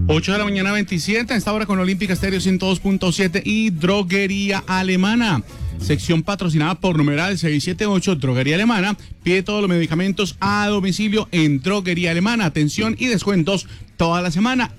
8 de la mañana 27, a esta hora con Olímpica Estéreo 102.7 y Droguería Alemana. Sección patrocinada por numeral 678, Droguería Alemana. Pide todos los medicamentos a domicilio en Droguería Alemana. Atención y descuentos toda la semana.